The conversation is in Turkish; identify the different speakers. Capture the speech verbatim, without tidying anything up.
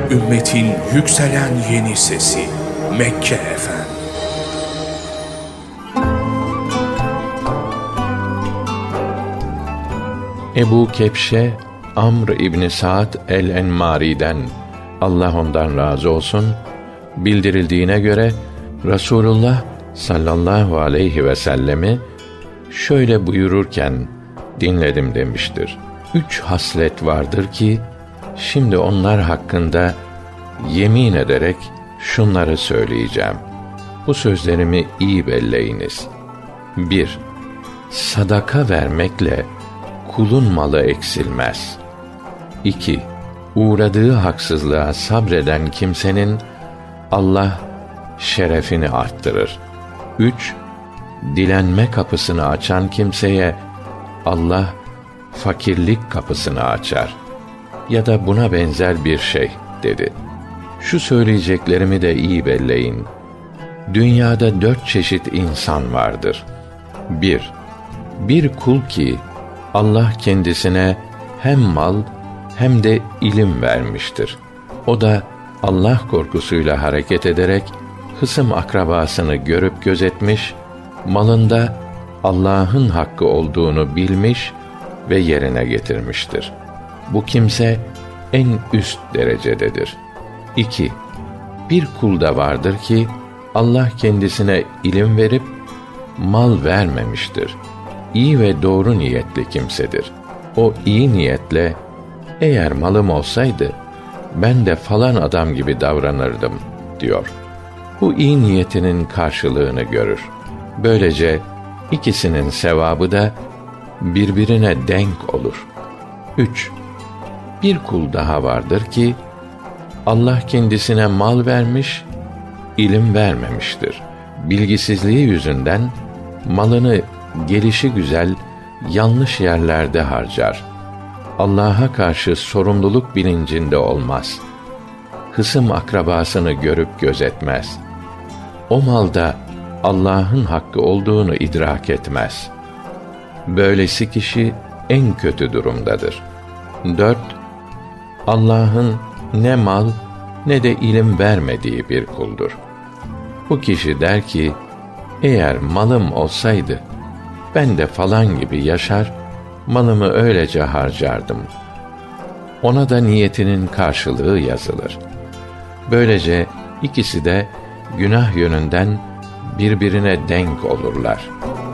Speaker 1: Ümmetin yükselen yeni sesi Mekke Efem.
Speaker 2: Ebu Kebşe Amr İbni Sa'd el-Enmari'den, Allah ondan razı olsun, bildirildiğine göre Resulullah sallallahu aleyhi ve sellemi şöyle buyururken dinledim demiştir. Üç haslet vardır ki şimdi onlar hakkında yemin ederek şunları söyleyeceğim. Bu sözlerimi iyi belleyiniz. bir. Sadaka vermekle kulun malı eksilmez. iki. Uğradığı haksızlığa sabreden kimsenin Allah şerefini arttırır. üç. Dilenme kapısını açan kimseye Allah fakirlik kapısını açar. Ya da buna benzer bir şey dedi. Şu söyleyeceklerimi de iyi belleyin. Dünyada dört çeşit insan vardır. bir. Bir kul ki Allah kendisine hem mal hem de ilim vermiştir. O da Allah korkusuyla hareket ederek hısım akrabasını görüp gözetmiş, malında Allah'ın hakkı olduğunu bilmiş ve yerine getirmiştir. Bu kimse en üst derecededir. iki. Bir kul da vardır ki Allah kendisine ilim verip mal vermemiştir. İyi ve doğru niyetli kimsedir. O iyi niyetle, eğer malım olsaydı ben de falan adam gibi davranırdım diyor. Bu iyi niyetinin karşılığını görür. Böylece ikisinin sevabı da birbirine denk olur. üç. Bir kul daha vardır ki Allah kendisine mal vermiş, ilim vermemiştir. Bilgisizliği yüzünden malını gelişi güzel yanlış yerlerde harcar. Allah'a karşı sorumluluk bilincinde olmaz. Hısım akrabasını görüp gözetmez. O malda Allah'ın hakkı olduğunu idrak etmez. Böylesi kişi en kötü durumdadır. dört. Allah'ın ne mal ne de ilim vermediği bir kuldur. Bu kişi der ki, eğer malım olsaydı ben de falan gibi yaşar, malımı öylece harcardım. Ona da niyetinin karşılığı yazılır. Böylece ikisi de günah yönünden birbirine denk olurlar.